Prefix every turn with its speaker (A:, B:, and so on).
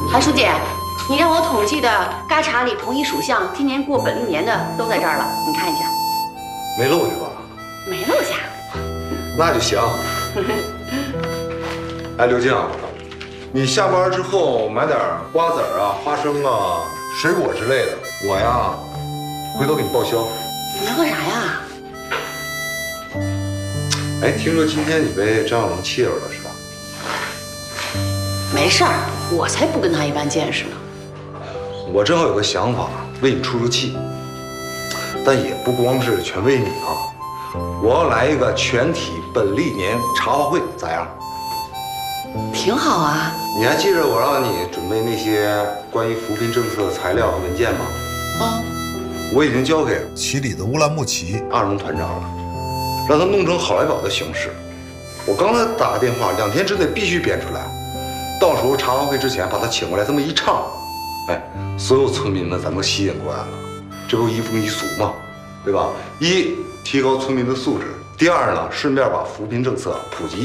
A: 韩书记，你让我统计的该厂里同一属相今年过本历年的都在这儿了，你看一下。
B: 没漏下吧？
A: 没落下。
B: 那就行。哎，刘静，你下班之后买点瓜子啊、花生啊、水果之类的，我呀，回头给你报销。
A: 你要干啥呀？
B: 哎，听说今天你被张小龙气着了是吧？
A: 没事儿，我才不跟他一般见识呢。
B: 我正好有个想法，为你出出气，但也不光是全为你啊。我要来一个全体本历年茶话会，咋样？
A: 挺好啊。
B: 你还记着我让你准备那些关于扶贫政策的材料和文件吗？我已经交给齐里的乌兰牧骑阿荣团长了，让他弄成好来宝的形式。我刚才打个电话，2天之内必须编出来，到时候茶话会之前把他请过来，这么一唱，哎，所有村民们咱都吸引过来了，这不移风易俗嘛，对吧？一，提高村民的素质；第二呢，顺便把扶贫政策普及。